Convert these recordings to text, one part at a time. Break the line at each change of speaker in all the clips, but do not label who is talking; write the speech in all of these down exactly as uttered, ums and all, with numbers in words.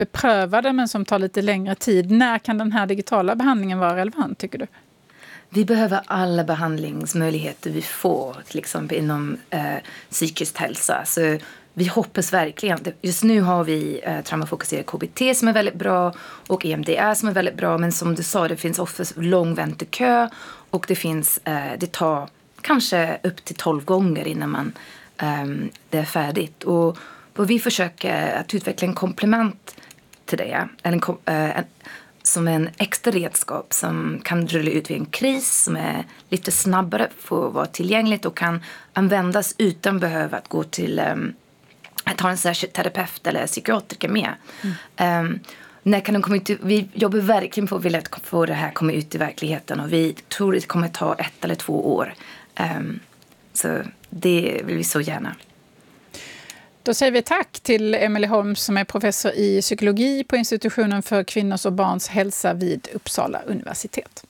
beprövade men som tar lite längre tid. När kan den här digitala behandlingen vara relevant, tycker du?
Vi behöver alla behandlingsmöjligheter vi får, till exempel inom eh, psykisk hälsa. Så vi hoppas verkligen. Just nu har vi eh, traumafokuserad K B T som är väldigt bra och E M D R som är väldigt bra. Men som du sa, det finns ofta lång väntekö och det, finns, eh, det tar kanske upp till tolv gånger innan man, eh, det är färdigt. Och, och vi försöker att utveckla en komplement till det. En, eh, en, som en extra redskap som kan rulla ut vid en kris, som är lite snabbare för att vara tillgängligt och kan användas utan behöva att gå till um, att ha en särskild terapeut eller psykiatriker med. Mm. Um, när kan den komma ut? Vi jobbar verkligen på att vilja få det här komma ut i verkligheten och vi tror det kommer ta ett eller två år. Um, så det vill vi så gärna.
Då säger vi tack till Emelie Holm som är professor i psykologi på institutionen för kvinnors och barns hälsa vid Uppsala universitet.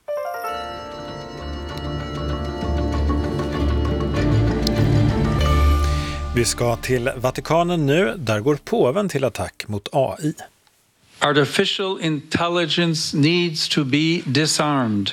Vi ska till Vatikanen nu. Där går påven till attack mot A I.
Artificial intelligence needs to be disarmed.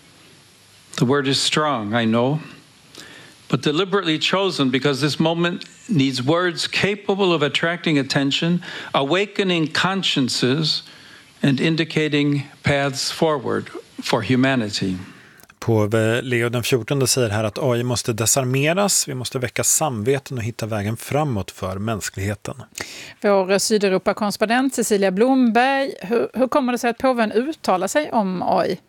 The word is strong, I know, but deliberately chosen because this moment needs words capable of attracting attention, awakening consciences, and indicating paths forward for humanity.
Påve Leo den fjortonde säger här att A I måste desarmeras, vi måste väcka samveten och hitta vägen framåt för mänskligheten.
Vår Sydeuropa-korrespondent Cecilia Blomberg, hur, hur kommer det sig att påven uttalar sig om A I?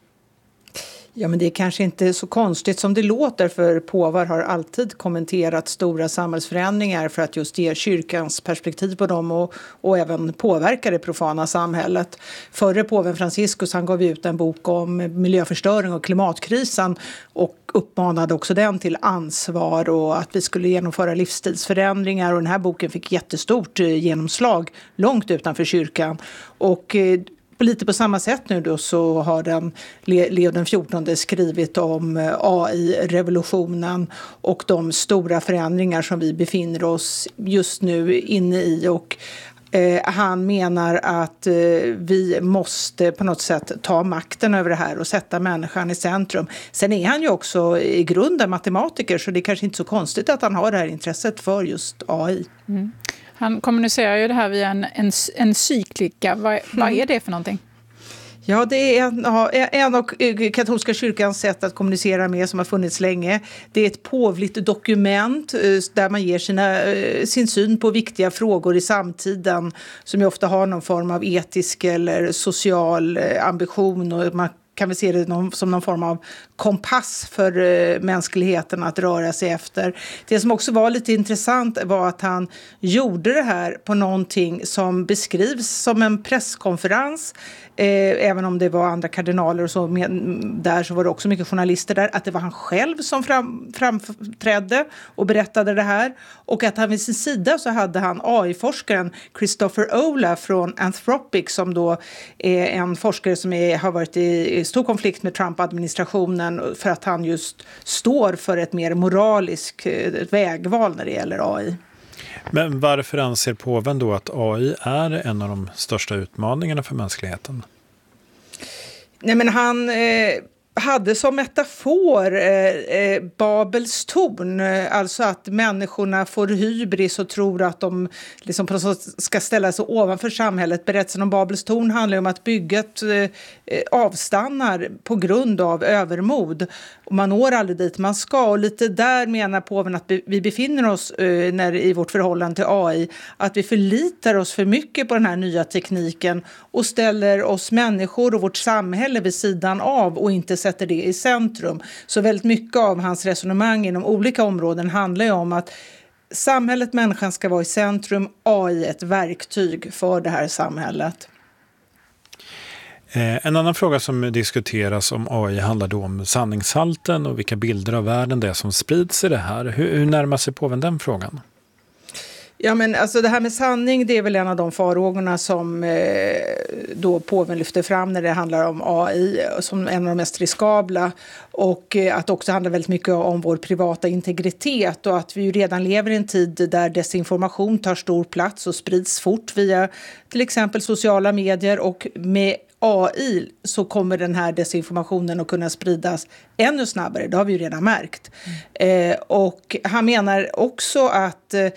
Ja, men det är kanske inte så konstigt som det låter, för påvar har alltid kommenterat stora samhällsförändringar för att just ge kyrkans perspektiv på dem och, och även påverka det profana samhället. Förre påven Franciscus, han gav ut en bok om miljöförstöring och klimatkrisen och uppmanade också den till ansvar och att vi skulle genomföra livsstilsförändringar, och den här boken fick jättestort genomslag långt utanför kyrkan. Och lite på samma sätt nu då så har den Leo den fjortonde skrivit om A I-revolutionen och de stora förändringar som vi befinner oss just nu inne i, och eh, han menar att eh, vi måste på något sätt ta makten över det här och sätta människan i centrum. Sen är han ju också i grunden matematiker, så det är kanske inte så konstigt att han har det här intresset för just A I.
Mm. Han kommunicerar ju det här via en, en, en cyklika. Vad, vad är det för någonting?
Ja, det är en, en av katolska kyrkans sätt att kommunicera med som har funnits länge. Det är ett påvligt dokument där man ger sina, sin syn på viktiga frågor i samtiden, som ju ofta har någon form av etisk eller social ambition, och man kan vi se det som någon form av kompass för uh, mänskligheten att röra sig efter. Det som också var lite intressant var att han gjorde det här på någonting som beskrivs som en presskonferens. Eh, även om det var andra kardinaler och så med, där, så var det också mycket journalister där. Att det var han själv som fram, framträdde och berättade det här. Och att han vid sin sida så hade han A I-forskaren Christopher Olah från Anthropic, som då är en forskare som är, har varit i, i stor konflikt med Trump-administrationen för att han just står för ett mer moraliskt vägval när det gäller A I.
Men varför anser påven då att A I är en av de största utmaningarna för mänskligheten?
Nej, men han eh, hade som metafor eh, Babels torn, alltså att människorna får hybris och tror att de liksom på något sätt ska ställa sig ovanför samhället. Berättelsen om Babels torn handlar om att bygget eh, avstannar på grund av övermod. Och man når aldrig dit man ska. Och lite där menar påven att vi befinner oss eh, när, i vårt förhållande till A I. Att vi förlitar oss för mycket på den här nya tekniken och ställer oss människor och vårt samhälle vid sidan av och inte sätter det i centrum. Så väldigt mycket av hans resonemang inom olika områden handlar ju om att samhället, människan ska vara i centrum, A I ett verktyg för det här samhället.
En annan fråga som diskuteras om A I handlar då om sanningshalten och vilka bilder av världen det är som sprids i det här. Hur, hur närmar sig påven den frågan?
Ja, men alltså det här med sanning, det är väl en av de farhågorna som eh, då påven lyfter fram när det handlar om A I som en av de mest riskabla, och eh, att det också handlar väldigt mycket om vår privata integritet, och att vi ju redan lever i en tid där desinformation tar stor plats och sprids fort via till exempel sociala medier, och med A I så kommer den här desinformationen att kunna spridas ännu snabbare. Det har vi ju redan märkt. Mm. Eh, och han menar också att eh,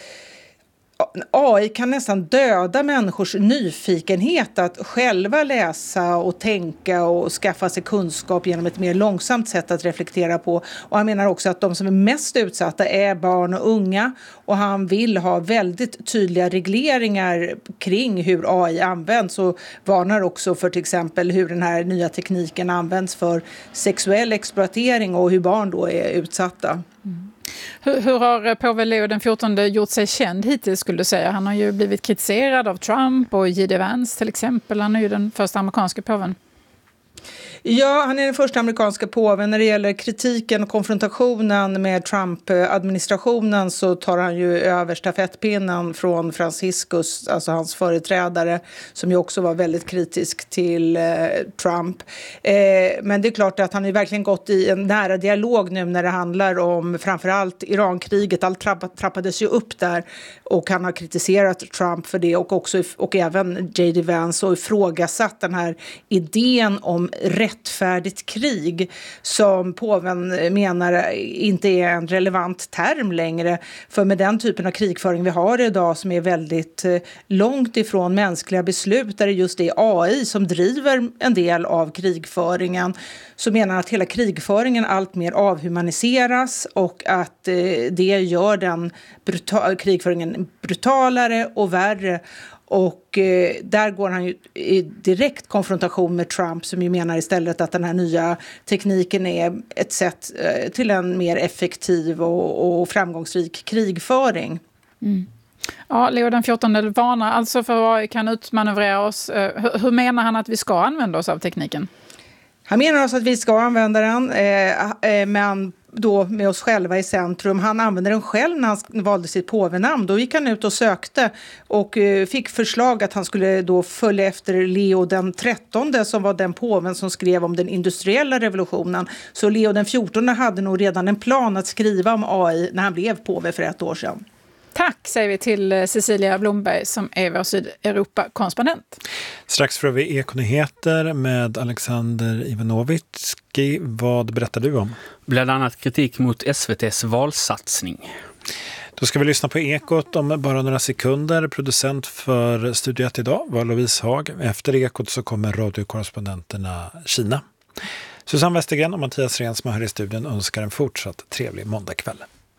A I kan nästan döda människors nyfikenhet att själva läsa och tänka och skaffa sig kunskap genom ett mer långsamt sätt att reflektera på. Och han menar också att de som är mest utsatta är barn och unga, och han vill ha väldigt tydliga regleringar kring hur A I används, och varnar också för till exempel hur den här nya tekniken används för sexuell exploatering och hur barn då är utsatta.
Mm. Hur, hur har påve Leo den fjortonde gjort sig känd hittills, skulle du säga? Han har ju blivit kritiserad av Trump och J D Vance till exempel. Han är ju den första amerikanska påven.
Ja, han är den första amerikanska påven. När det gäller kritiken och konfrontationen med Trump-administrationen så tar han ju över stafettpinnen från Franciscus, alltså hans företrädare, som ju också var väldigt kritisk till eh, Trump. Eh, men det är klart att han har verkligen gått i en nära dialog nu när det handlar om framförallt Irankriget. Allt trapp, trappades ju upp där, och han har kritiserat Trump för det, och, också, och även J D Vance, och ifrågasatt den här idén om rättfärdigt krig som påven menar inte är en relevant term längre. För med den typen av krigföring vi har idag, som är väldigt långt ifrån mänskliga beslut, där det just är A I som driver en del av krigföringen, så menar han att hela krigföringen allt mer avhumaniseras, och att det gör den brutal- krigföringen brutalare och värre. Och eh, där går han ju i direkt konfrontation med Trump, som ju menar istället att den här nya tekniken är ett sätt eh, till en mer effektiv och, och framgångsrik krigföring.
Mm. Ja, Leo den fjortonde varnar alltså för att kan utmanövrera oss. Hur, hur menar han att vi ska använda oss av tekniken?
Han menar alltså att vi ska använda den, eh, eh, men då med oss själva i centrum. Han använde den själv när han valde sitt påvenamn. Då gick han ut och sökte och eh, fick förslag att han skulle då följa efter Leo den trettonde, som var den påven som skrev om den industriella revolutionen. Så Leo den fjortonde hade nog redan en plan att skriva om A I när han blev påve för ett år sedan.
Tack säger vi till Cecilia Blomberg som är vår Sydeuropa-korrespondent.
Strax får vi Ekonyheter med Alexander Ivanovitski. Vad berättar du om?
Bland annat kritik mot S V T:s valsatsning.
Då ska vi lyssna på Ekot om bara några sekunder. Producent för Studio ett idag var Louise Haag. Efter Ekot så kommer radiokorrespondenterna Kina. Susanne Westergren och Mattias Rehn som är här i studion önskar en fortsatt trevlig måndagkväll.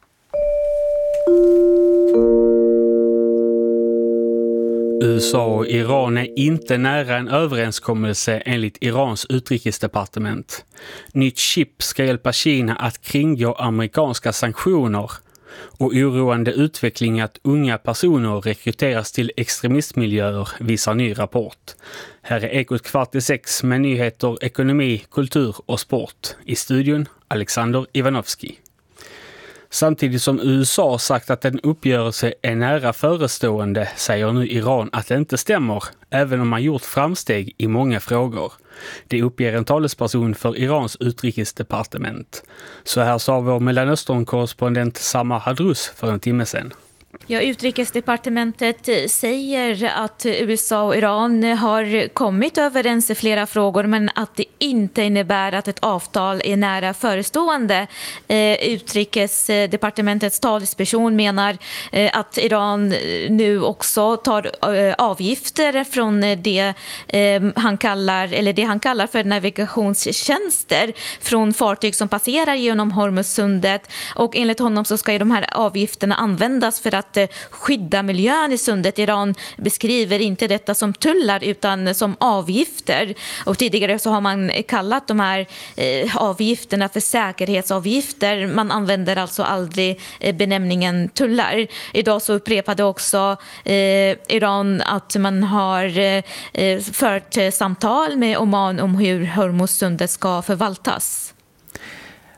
U S A och Iran är inte nära en överenskommelse enligt Irans utrikesdepartement. Nytt chip ska hjälpa Kina att kringgå amerikanska sanktioner. Och oroande utveckling att unga personer rekryteras till extremistmiljöer visar ny rapport. Här är Ekot kvart i sex med nyheter, ekonomi, kultur och sport. I studion Alexander Ivanovski. Samtidigt som U S A sagt att en uppgörelse är nära förestående säger nu Iran att det inte stämmer, även om man gjort framsteg i många frågor. Det uppger en talesperson för Irans utrikesdepartement. Så här sa vår Mellanöstern-korrespondent Samar Hadrus för en timme sedan.
Ja, utrikesdepartementet säger att U S A och Iran har kommit överens i flera frågor, men att det inte innebär att ett avtal är nära förestående. Eh, utrikesdepartementets talesperson menar eh, att Iran nu också tar eh, avgifter från det eh, han kallar eller det han kallar för navigationstjänster från fartyg som passerar genom Hormuzsundet, och enligt honom så ska ju de här avgifterna användas för att att skydda miljön i sundet. Iran beskriver inte detta som tullar utan som avgifter. Och tidigare så har man kallat de här eh, avgifterna för säkerhetsavgifter. Man använder alltså aldrig eh, benämningen tullar. Idag så upprepade också eh, Iran att man har eh, fört eh, samtal med Oman om hur Hormuzsundet ska förvaltas.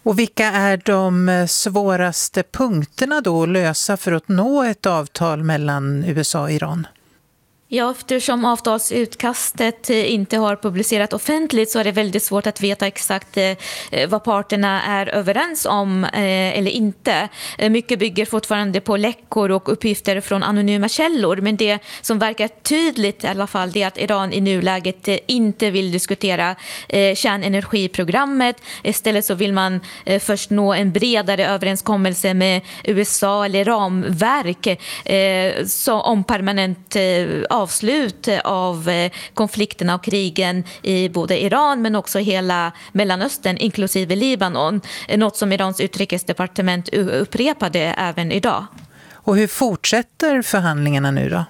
Och vilka är de svåraste punkterna då att lösa för att nå ett avtal mellan U S A och Iran?
Ja, eftersom avtalsutkastet inte har publicerat offentligt så är det väldigt svårt att veta exakt vad parterna är överens om eller inte. Mycket bygger fortfarande på läckor och uppgifter från anonyma källor, men det som verkar tydligt i alla fall det är att Iran i nuläget inte vill diskutera kärnenergiprogrammet. Istället så vill man först nå en bredare överenskommelse med U S A eller ramverk så om permanent avslut av konflikterna och krigen i både Iran men också hela Mellanöstern inklusive Libanon. Något som Irans utrikesdepartement upprepade även idag.
Och hur fortsätter förhandlingarna nu då?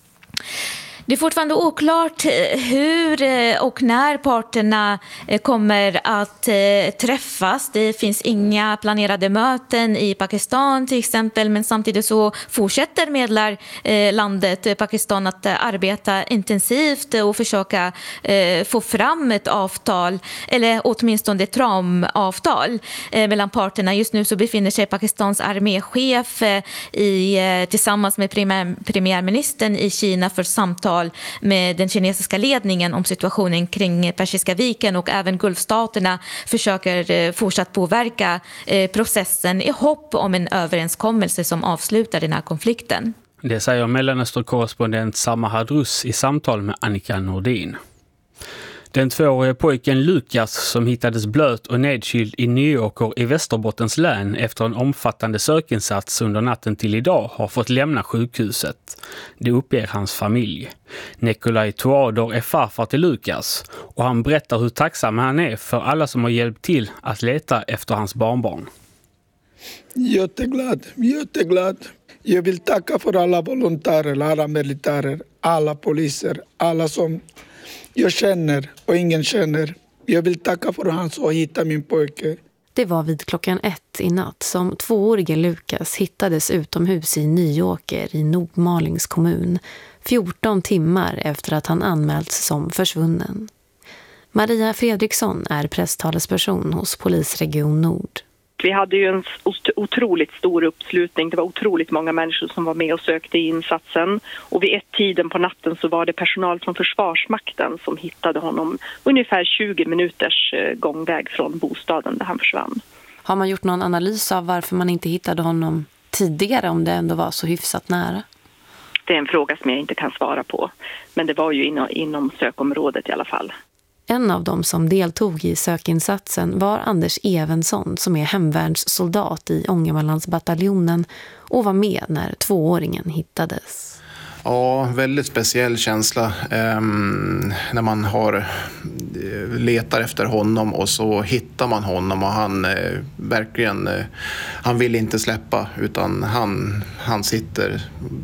Det är fortfarande oklart hur och när parterna kommer att träffas. Det finns inga planerade möten i Pakistan till exempel, men samtidigt så fortsätter medlarlandet Pakistan att arbeta intensivt och försöka få fram ett avtal eller åtminstone ett ramavtal mellan parterna. Just nu så befinner sig Pakistans arméchef i, tillsammans med premiär, premiärministern i Kina för samtal med den kinesiska ledningen om situationen kring Persiska viken, och även Gulfstaterna försöker fortsatt påverka processen i hopp om en överenskommelse som avslutar den här konflikten.
Det säger Mellanöstern-korrespondent Samma Hadrus i samtal med Annika Nordin. Den tvåårige pojken Lukas som hittades blöt och nedkyld i Nyåker i Västerbottens län efter en omfattande sökinsats under natten till idag har fått lämna sjukhuset. Det uppger hans familj. Nikolaj Tuador är farfar till Lukas och han berättar hur tacksam han är för alla som har hjälpt till att leta efter hans barnbarn.
Jätteglad, jätteglad. Jag vill tacka för alla volontärer, alla militärer, alla poliser, alla som jag känner och ingen känner. Jag vill tacka för att han så hitta min pojke.
Det var vid klockan ett i natt som tvåårige Lukas hittades utomhus i Nyåker i Nordmalings kommun. fjorton timmar efter att han anmälts som försvunnen. Maria Fredriksson är presstalesperson hos Polisregion Nord.
Vi hade ju en otroligt stor uppslutning. Det var otroligt många människor som var med och sökte i insatsen. Och vid ett tiden på natten så var det personal från Försvarsmakten som hittade honom ungefär tjugo minuters gångväg från bostaden där han försvann.
Har man gjort någon analys av varför man inte hittade honom tidigare om det ändå var så hyfsat nära?
Det är en fråga som jag inte kan svara på. Men det var ju inom, inom sökområdet i alla fall.
En av dem som deltog i sökinsatsen var Anders Evensson som är hemvärnssoldat i Ångermanlandsbataljonen och var med när tvååringen hittades.
Ja, väldigt speciell känsla eh, när man har letar efter honom och så hittar man honom och han eh, verkligen eh, han vill inte släppa utan han, han sitter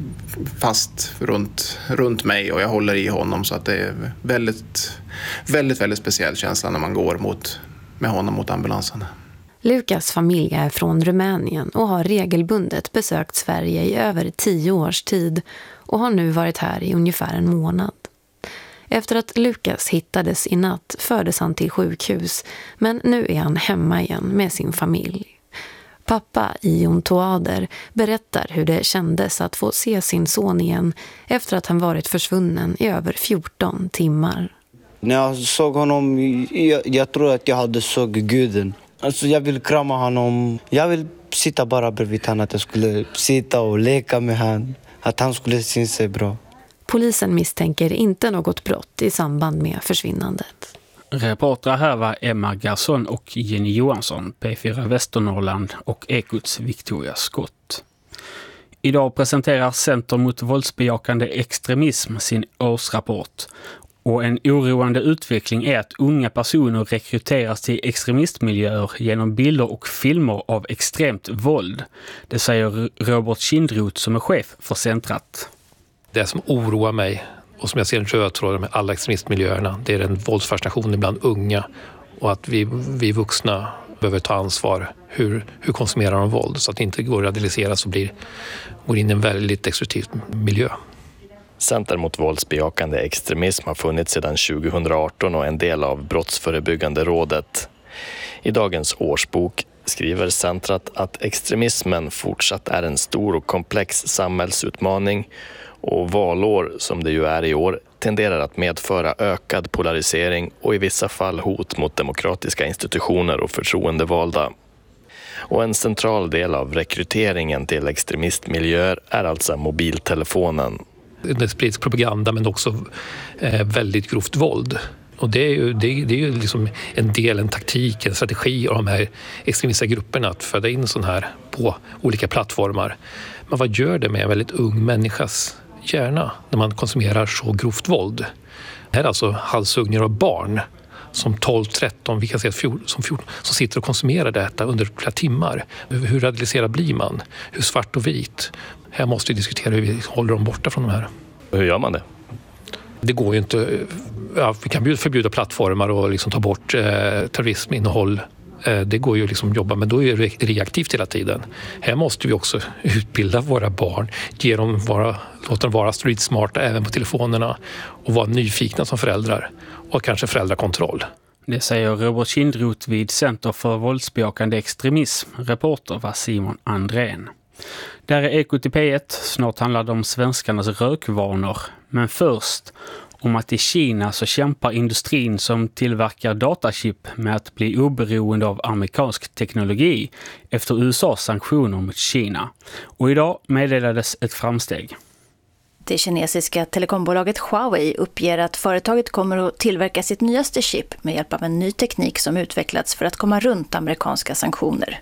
fast runt, runt mig och jag håller i honom, så att det är väldigt, väldigt, väldigt speciell känsla när man går mot, med honom mot ambulansen.
Lukas familj är från Rumänien och har regelbundet besökt Sverige i över tio års tid och har nu varit här i ungefär en månad. Efter att Lukas hittades i natt fördes han till sjukhus, men nu är han hemma igen med sin familj. Pappa Ion Tuador berättar hur det kändes att få se sin son igen efter att han varit försvunnen i över fjorton timmar.
När jag såg honom, jag, jag tror att jag hade såg guden. Alltså jag vill krama honom. Jag vill sitta bara bredvid honom, att jag skulle sitta och leka med honom. Att han skulle syns sig bra.
Polisen misstänker inte något brott i samband med försvinnandet.
Reportrar här var Emma Garsson och Jenny Johansson, P fyra Västernorrland och Ekots Victoria Scott. Idag presenterar Center mot våldsbejakande extremism sin årsrapport. Och en oroande utveckling är att unga personer rekryteras till extremistmiljöer genom bilder och filmer av extremt våld. Det säger Robert Kindroth som är chef för centrat.
Det som oroar mig och som jag ser en röd tråd med alla extremistmiljöerna, det är den våldsfascinationen bland unga och att vi, vi vuxna behöver ta ansvar. Hur, hur konsumerar de våld så att det inte går att radikaliseras och blir, går in i en väldigt destruktiv miljö.
Center mot våldsbejakande extremism har funnits sedan tjugohundraarton och är en del av Brottsförebyggande rådet. I dagens årsbok skriver centrat att extremismen fortsatt är en stor och komplex samhällsutmaning och valår, som det ju är i år, tenderar att medföra ökad polarisering och i vissa fall hot mot demokratiska institutioner och förtroendevalda. Och en central del av rekryteringen till extremistmiljöer är alltså mobiltelefonen.
Det sprids propaganda men också eh, väldigt grovt våld. Och det är ju, det är, det är ju liksom en del, en taktik, en strategi av de här extremistiska grupperna att föda in sån här på olika plattformar. Men vad gör det med en väldigt ung människas hjärna när man konsumerar så grovt våld? Det här är alltså halshuggningar av barn som tolv, tretton, vi kan säga som fjorton, som sitter och konsumerar detta under flera timmar. Hur radikaliserad blir man? Hur svart och vit? Här måste vi diskutera hur vi håller dem borta från de här.
Hur gör man det?
Det går ju inte. Ja, vi kan förbjuda plattformar och liksom ta bort eh, terrorisminnehåll. Eh, det går ju liksom att jobba, men då är det reaktivt hela tiden. Här måste vi också utbilda våra barn, ge dem vara, låta dem vara street smarta även på telefonerna och vara nyfikna som föräldrar och kanske föräldrakontroll.
Det säger Robert Kindroth vid Center för våldsbejakande extremism. Reporter var Simon Andrén. Där är Ekot i P ett. Snart handlar det om svenskarnas rökvanor. Men först om att i Kina så kämpar industrin som tillverkar datachip med att bli oberoende av amerikansk teknologi efter U S A:s sanktioner mot Kina. Och idag meddelades ett framsteg.
Det kinesiska telekombolaget Huawei uppger att företaget kommer att tillverka sitt nyaste chip med hjälp av en ny teknik som utvecklats för att komma runt amerikanska sanktioner.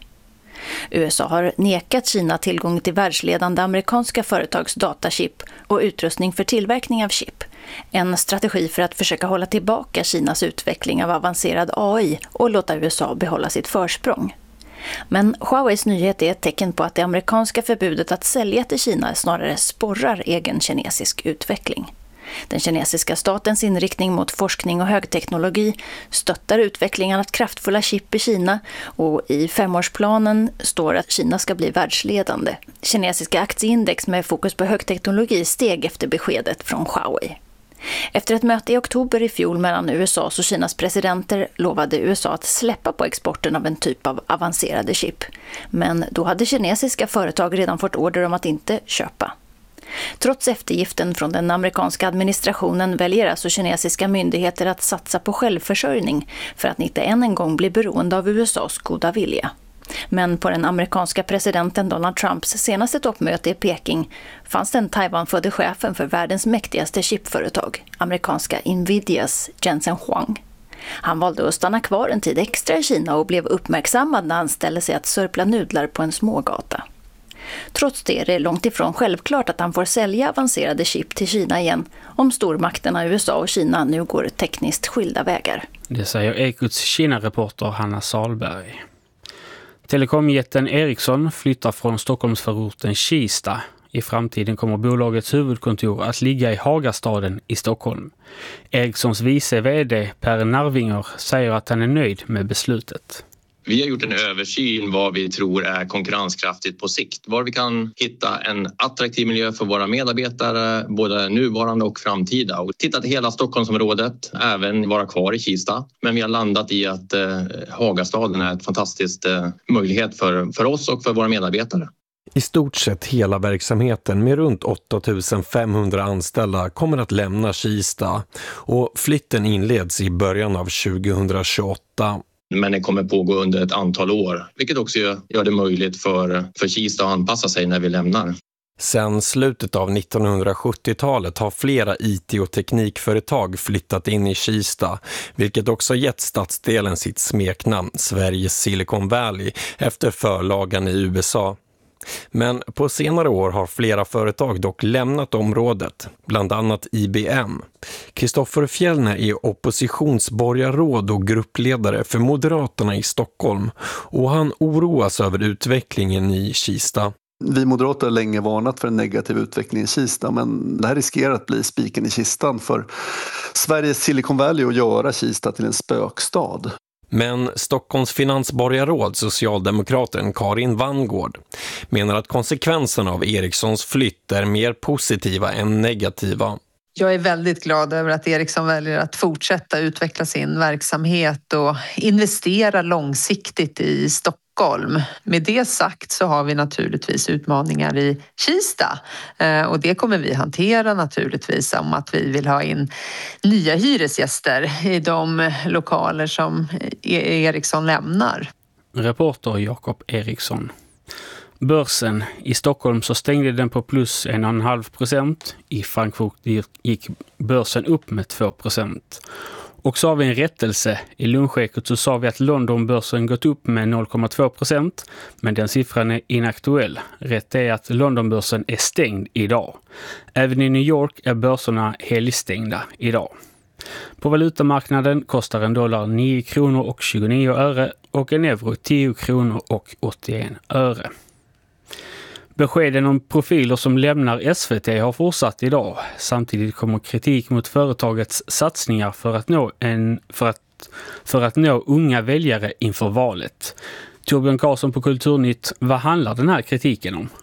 U S A har nekat Kina tillgång till världsledande amerikanska företags datachip och utrustning för tillverkning av chip. En strategi för att försöka hålla tillbaka Kinas utveckling av avancerad A I och låta U S A behålla sitt försprång. Men Huaweis nyhet är ett tecken på att det amerikanska förbudet att sälja till Kina snarare sporrar egen kinesisk utveckling. Den kinesiska statens inriktning mot forskning och högteknologi stöttar utvecklingen av kraftfulla chip i Kina och i femårsplanen står att Kina ska bli världsledande. Kinesiska aktieindex med fokus på högteknologi steg efter beskedet från Huawei. Efter ett möte i oktober i fjol mellan U S A:s och Kinas presidenter lovade U S A att släppa på exporten av en typ av avancerade chip. Men då hade kinesiska företag redan fått order om att inte köpa. Trots eftergiften från den amerikanska administrationen väljer alltså kinesiska myndigheter att satsa på självförsörjning för att inte än en gång bli beroende av U S A:s goda vilja. Men på den amerikanska presidenten Donald Trumps senaste toppmöte i Peking fanns den Taiwan-födde chefen för världens mäktigaste chipföretag, amerikanska Nvidias Jensen Huang. Han valde att stanna kvar en tid extra i Kina och blev uppmärksammad när han ställde sig att sörpla nudlar på en smågata. Trots det är det långt ifrån självklart att han får sälja avancerade chip till Kina igen om stormakterna U S A och Kina nu går tekniskt skilda vägar.
Det säger Ekots Kina-reporter Hanna Salberg. Telekomjätten Ericsson flyttar från Stockholmsförorten Kista. I framtiden kommer bolagets huvudkontor att ligga i Hagastaden i Stockholm. Ericssons vice vd Per Narvinger säger att han är nöjd med beslutet.
Vi har gjort en översyn vad vi tror är konkurrenskraftigt på sikt. Var vi kan hitta en attraktiv miljö för våra medarbetare, både nuvarande och framtida. Och tittat hela Stockholmsområdet, även vara kvar i Kista. Men vi har landat i att eh, Hagastaden är ett fantastiskt eh, möjlighet för, för oss och för våra medarbetare.
I stort sett hela verksamheten med runt åtta tusen femhundra anställda kommer att lämna Kista och flytten inleds i början av tjugohundratjugoåtta.
Men det kommer pågå under ett antal år, vilket också gör det möjligt för, för Kista att anpassa sig när vi lämnar.
Sen slutet av nittonhundrasjuttiotalet har flera I T- och teknikföretag flyttat in i Kista, vilket också gett stadsdelen sitt smeknamn Sveriges Silicon Valley efter förlagen i U S A. Men på senare år har flera företag dock lämnat området, bland annat I B M. Kristoffer Fjellner är oppositionsborgarråd och gruppledare för Moderaterna i Stockholm och han oroas över utvecklingen i Kista.
Vi moderater har länge varnat för en negativ utveckling i Kista, men det här riskerar att bli spiken i kistan för Sveriges Silicon Valley och göra Kista till en spökstad.
Men Stockholms finansborgarråd, socialdemokraten Karin Vangård, menar att konsekvenserna av Ericssons flytt är mer positiva än negativa.
Jag är väldigt glad över att Ericsson väljer att fortsätta utveckla sin verksamhet och investera långsiktigt i Stockholm Stockholm. Med det sagt så har vi naturligtvis utmaningar i Kista och det kommer vi hantera naturligtvis om att vi vill ha in nya hyresgäster i de lokaler som Ericsson lämnar.
Reporter Jakob Eriksson. Börsen i Stockholm så stängde den på plus en komma fem procent. I Frankfurt gick börsen upp med två procent. Och så har vi en rättelse. I lunchekot så sa vi att Londonbörsen gått upp med noll komma två procent. Men den siffran är inaktuell. Rätt är att Londonbörsen är stängd idag. Även i New York är börserna helgstängda idag. På valutamarknaden kostar en dollar nio kronor och tjugonio öre och en euro tio kronor och åttioen öre. Beskeden om profiler som lämnar S V T har fortsatt idag. Samtidigt kommer kritik mot företagets satsningar för att nå, en, för att, för att nå unga väljare inför valet. Torbjörn Karlsson på Kulturnytt, vad handlar den här kritiken om?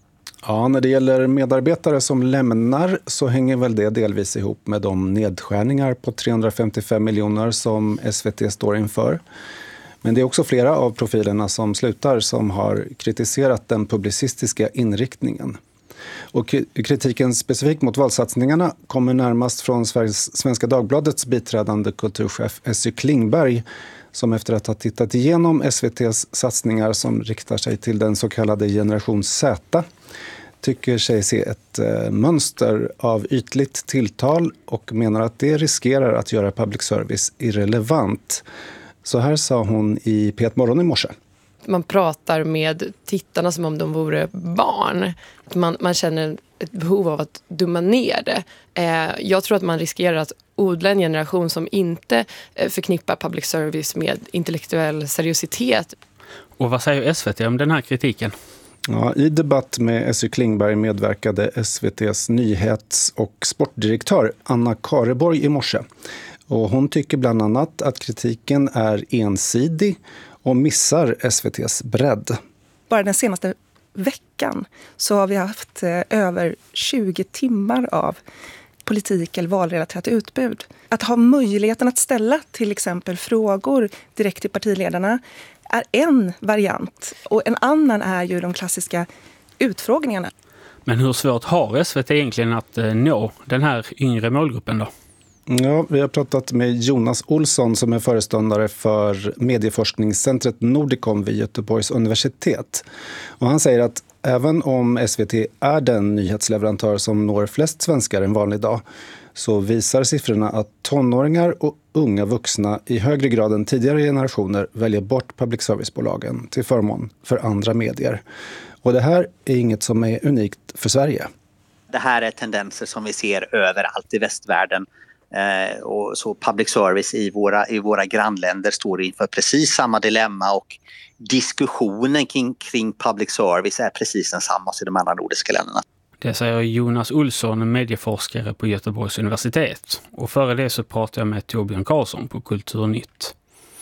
Ja, när det gäller medarbetare som lämnar så hänger väl det delvis ihop med de nedskärningar på trehundrafemtiofem miljoner som S V T står inför. Men det är också flera av profilerna som slutar som har kritiserat den publicistiska inriktningen. Och kritiken specifikt mot valsatsningarna kommer närmast från Sveriges, Svenska Dagbladets biträdande kulturchef Essy Klingberg, som efter att ha tittat igenom S V T:s satsningar som riktar sig till den så kallade generation Z tycker sig se ett eh, mönster av ytligt tilltal och menar att det riskerar att göra public service irrelevant. Så här sa hon i P ett Morgon i morse.
Man pratar med tittarna som om de vore barn. Man, man känner ett behov av att dumma ner det. Eh, jag tror att man riskerar att odla en generation som inte eh, förknippar public service med intellektuell seriositet.
Och vad säger S V T om den här kritiken?
Ja, i debatt med Essy Klingberg medverkade S V T:s nyhets- och sportdirektör Anna Kareborg i morse. Och hon tycker bland annat att kritiken är ensidig och missar S V T:s bredd.
Bara den senaste veckan så har vi haft eh, över tjugo timmar av politik eller valrelaterat utbud. Att ha möjligheten att ställa till exempel frågor direkt till partiledarna är en variant. Och en annan är ju de klassiska utfrågningarna.
Men hur svårt har S V T egentligen att eh, nå den här yngre målgruppen då?
Ja, vi har pratat med Jonas Olsson som är föreståndare för medieforskningscentret Nordicom vid Göteborgs universitet. Och han säger att även om S V T är den nyhetsleverantör som når flest svenskar en vanlig dag så visar siffrorna att tonåringar och unga vuxna i högre grad än tidigare generationer väljer bort public servicebolagen till förmån för andra medier. Och det här är inget som är unikt för Sverige.
Det här är tendenser som vi ser överallt i västvärlden. Eh, och så public service i våra, i våra grannländer står inför precis samma dilemma och diskussionen kring, kring public service är precis densamma som i de andra nordiska länderna.
Det säger Jonas Olsson, medieforskare på Göteborgs universitet. Och före det så pratar jag med Torbjörn Karlsson på Kulturnytt.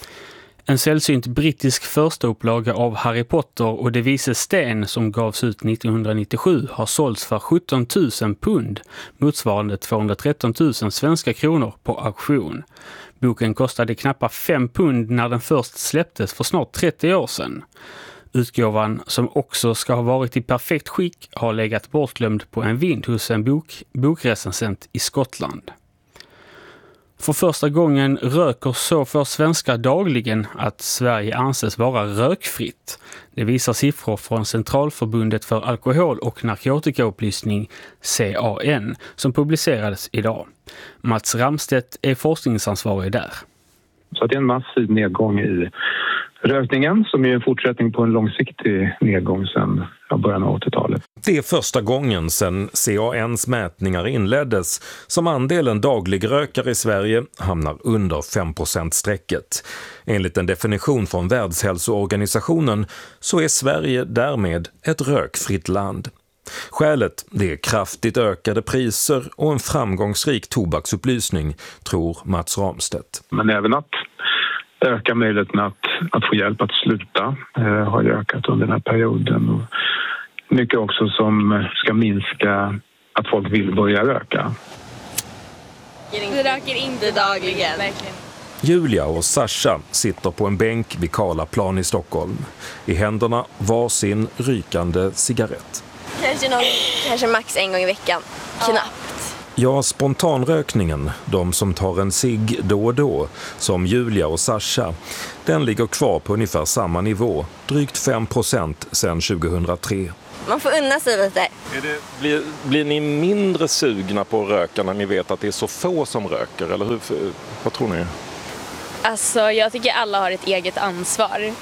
En sällsynt brittisk förstaupplaga av Harry Potter och det vise sten som gavs ut nittonhundranittiosju har sålts för sjutton tusen pund, motsvarande tvåhundratretton tusen svenska kronor på auktion. Boken kostade knappt fem pund när den först släpptes för snart trettio år sedan. Utgåvan, som också ska ha varit i perfekt skick, har legat bortglömd på en vind hos en bok, bokrecensent i Skottland. För första gången röker så få svenskar dagligen att Sverige anses vara rökfritt. Det visar siffror från Centralförbundet för alkohol- och narkotikaupplysning, C A N, som publicerades idag. Mats Ramstedt är forskningsansvarig där.
Så det är en massiv nedgång i rökningen som är en fortsättning på en långsiktig nedgång sedan början av åttiotalet.
Det är första gången sedan C A N:s mätningar inleddes som andelen dagligrökare i Sverige hamnar under fem procent-strecket. Enligt en definition från Världshälsoorganisationen så är Sverige därmed ett rökfritt land. Skälet det är kraftigt ökade priser och en framgångsrik tobaksupplysning, tror Mats Ramstedt.
Men även att öka möjligheten att, att få hjälp att sluta eh, har ökat under den här perioden. Och mycket också som ska minska att folk vill börja röka.
Vi röker inte dagligen. Verkligen.
Julia och Sasha sitter på en bänk vid Karlaplan i Stockholm. I händerna var sin rykande cigarett.
Kanske, någon, kanske max en gång i veckan. Knappt.
Ja, spontanrökningen, de som tar en cigg då och då, som Julia och Sasha, den ligger kvar på ungefär samma nivå, drygt fem procent sedan tjugohundratre.
Man får unna sig lite.
Är det, blir, blir ni mindre sugna på att röka när ni vet att det är så få som röker, eller hur, vad tror ni?
Alltså, jag tycker alla har ett eget ansvar.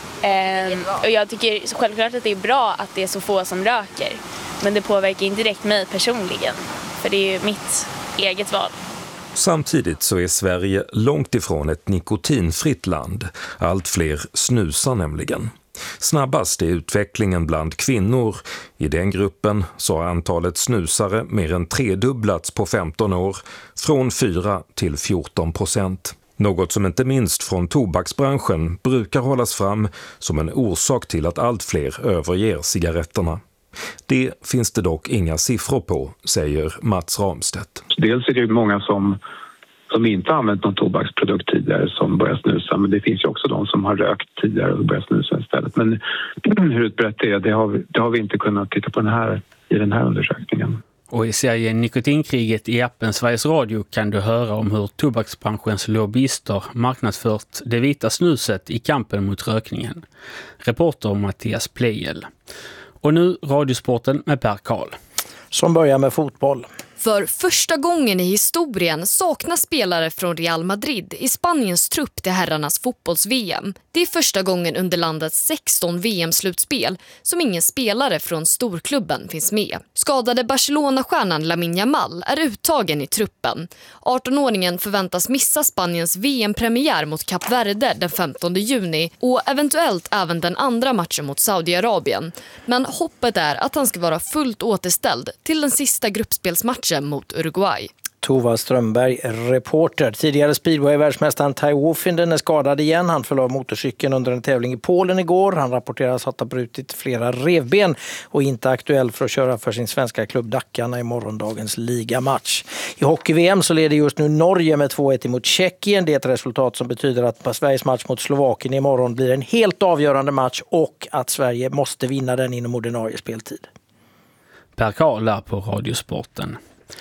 Ehm, och jag tycker självklart att det är bra att det är så få som röker. Men det påverkar inte direkt mig personligen. För det är ju mitt eget val.
Samtidigt så är Sverige långt ifrån ett nikotinfritt land. Allt fler snusar nämligen. Snabbast är utvecklingen bland kvinnor. I den gruppen så har antalet snusare mer än tredubblats på femton år, från fyra till fjorton procent. Något som inte minst från tobaksbranschen brukar hållas fram som en orsak till att allt fler överger cigaretterna. Det finns det dock inga siffror på, säger Mats Ramstedt.
Dels är det många som, som inte har använt någon tobaksprodukt tidigare som börjar snusa, men det finns ju också de som har rökt tidigare och börjar snusa istället. Men hur utbrett det är, det har, vi, det har vi inte kunnat titta på den här, i den här undersökningen.
Och i serien Nikotinkriget i appen Sveriges Radio kan du höra om hur tobaksbranschens lobbyister marknadsfört det vita snuset i kampen mot rökningen. Reporter Mattias Plejel. Och nu Radiosporten med Per Karl.
Som börjar med fotboll.
För första gången i historien saknas spelare från Real Madrid i Spaniens trupp till herrarnas fotbolls-V M. Det är första gången under landets sexton V M-slutspel som ingen spelare från storklubben finns med. Skadade Barcelona-stjärnan Lamine Yamal är uttagen i truppen. arton-åringen förväntas missa Spaniens V M-premiär mot Kap Verde den femtonde juni och eventuellt även den andra matchen mot Saudiarabien. Men hoppet är att han ska vara fullt återställd till den sista gruppspelsmatchen mot Uruguay.
Tova Strömberg, reporter. Tidigare speedway-världsmästaren Ty Wofinden är skadad igen. Han förlorade motorcykeln under en tävling i Polen igår. Han rapporteras att ha brutit flera revben och inte aktuell för att köra för sin svenska klubb Dackarna i morgondagens ligamatch. I hockey-V M så leder just nu Norge med två ett mot Tjeckien. Det är ett resultat som betyder att Sveriges match mot Slovakien imorgon blir en helt avgörande match och att Sverige måste vinna den inom ordinarie speltid.
Per Karl är på Radiosporten.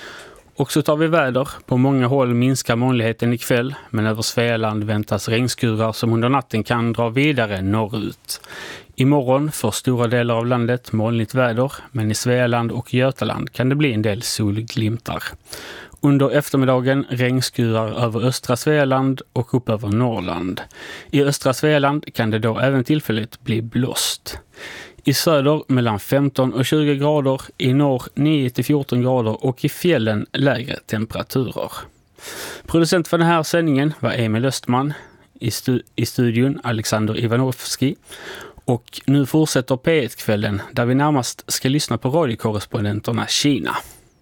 Och så tar vi väder. På många håll minskar molnligheten ikväll, men över Svealand väntas regnskurar som under natten kan dra vidare norrut. Imorgon för stora delar av landet molnigt väder, men i Svealand och Götaland kan det bli en del solglimtar. Under eftermiddagen regnskurar över östra Svealand och upp över Norrland. I östra Svealand kan det då även tillfälligt bli blåst. I söder mellan femton och tjugo grader, i norr nio till fjorton grader och i fjällen lägre temperaturer. Producent för den här sändningen var Emil Östman, i, stu- i studion Alexander Ivanovski. Och nu fortsätter P ett-kvällen där vi närmast ska lyssna på radiokorrespondenterna Kina.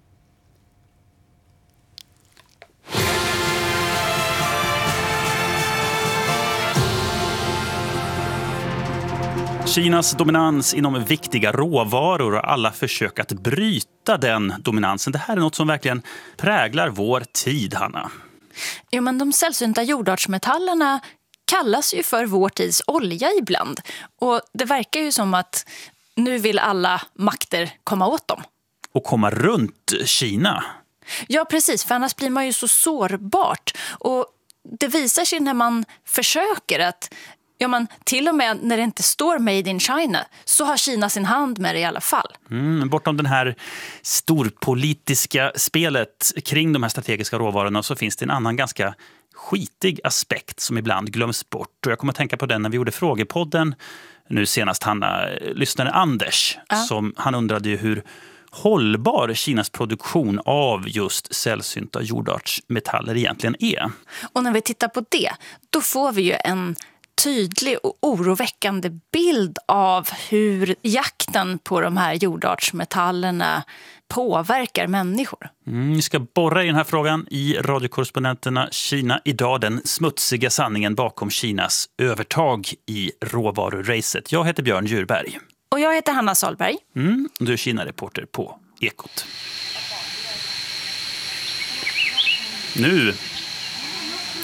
Kinas dominans inom viktiga råvaror och alla försök att bryta den dominansen. Det här är något som verkligen präglar vår tid, Hanna.
Ja, men de sällsynta jordartsmetallerna kallas ju för vår tids olja ibland. Och det verkar ju som att nu vill alla makter komma åt dem.
Och komma runt Kina.
Ja, precis. För annars blir man ju så sårbart. Och det visar sig när man försöker att... Ja, men till och med när det inte står Made in China så har Kina sin hand med det i alla fall.
Mm, bortom den här storpolitiska spelet kring de här strategiska råvarorna så finns det en annan ganska skitig aspekt som ibland glöms bort. Och jag kommer att tänka på den när vi gjorde frågepodden nu senast, Hanna, lyssnade Anders, ja. som han undrade ju hur hållbar Kinas produktion av just sällsynta jordartsmetaller egentligen är.
Och när vi tittar på det, då får vi ju en tydlig och oroväckande bild av hur jakten på de här jordartsmetallerna påverkar människor.
Mm, vi ska borra i den här frågan i radiokorrespondenterna Kina idag, den smutsiga sanningen bakom Kinas övertag i råvaruracet. Jag heter Björn Djurberg.
Och jag heter Hanna Salberg.
Mm, du är Kina-reporter på Ekot.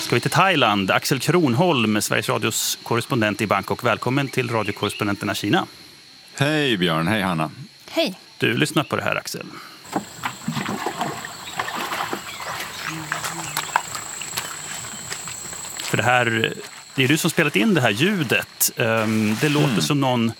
ska vi till Thailand. Axel Kronholm, Sveriges Radios korrespondent i Bangkok. Välkommen till radiokorrespondenterna Kina.
Hej Björn, hej Hanna.
Hej.
Du, lyssnar på det här Axel. För det här, det är du som spelat in det här ljudet. Det låter mm. som någon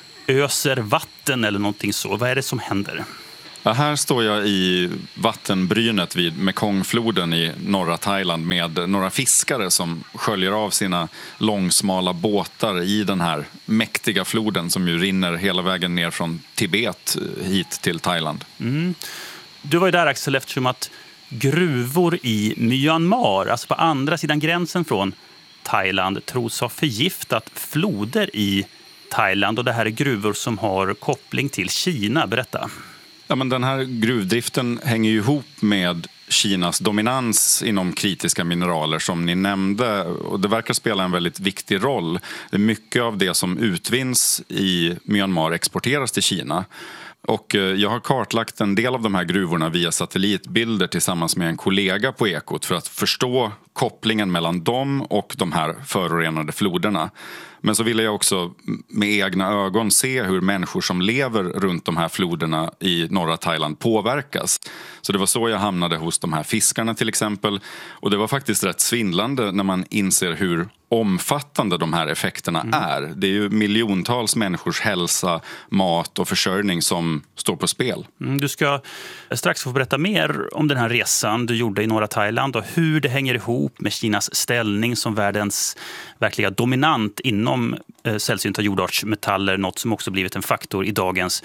öser vatten eller någonting så. Vad är det som händer?
Ja, här står jag i vattenbrynet vid Mekongfloden i norra Thailand med några fiskare som sköljer av sina långsmala båtar i den här mäktiga floden som ju rinner hela vägen ner från Tibet hit till Thailand.
Mm. Du var ju där Axel eftersom att gruvor i Myanmar, alltså på andra sidan gränsen från Thailand, tros ha förgiftat floder i Thailand, och det här är gruvor som har koppling till Kina. Berätta.
Ja, men den här gruvdriften hänger ju ihop med Kinas dominans inom kritiska mineraler som ni nämnde, och det verkar spela en väldigt viktig roll. Mycket av det som utvinns i Myanmar exporteras till Kina. Och jag har kartlagt en del av de här gruvorna via satellitbilder tillsammans med en kollega på Ekot för att förstå kopplingen mellan dem och de här förorenade floderna. Men så ville jag också med egna ögon se hur människor som lever runt de här floderna i norra Thailand påverkas. Så det var så jag hamnade hos de här fiskarna till exempel. Och det var faktiskt rätt svindlande när man inser hur omfattande de här effekterna mm. är. Det är ju miljontals människors hälsa, mat och försörjning som står på spel.
Mm, du ska strax få berätta mer om den här resan du gjorde i norra Thailand och hur det hänger ihop med Kinas ställning som världens verkliga dominant inom eh, sällsynta jordartsmetaller, något som också blivit en faktor i dagens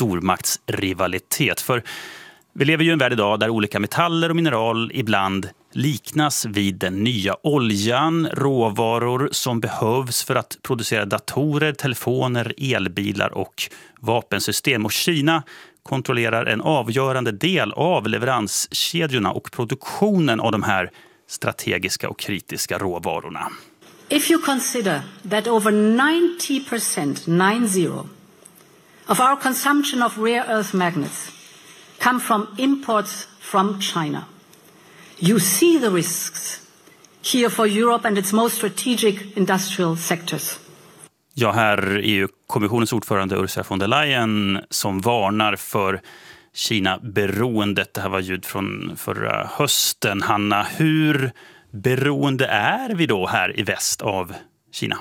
stormaktsrivalitet. För vi lever ju i en värld idag där olika metaller och mineral ibland liknas vid den nya oljan, råvaror som behövs för att producera datorer, telefoner, elbilar och vapensystem. Och Kina kontrollerar en avgörande del av leveranskedjorna och produktionen av de här strategiska och kritiska råvarorna.
If you consider that over ninety percent, nine zero, of our consumption of rare earth magnets come from imports from China, you see the risks here for Europe and its most strategic industrial sectors.
Ja, här är ju kommissionens ordförande Ursula von der Leyen som varnar för Kina-beroendet. Det här var ljud från förra hösten. Hanna, hur beroende är vi då här i väst av Kina?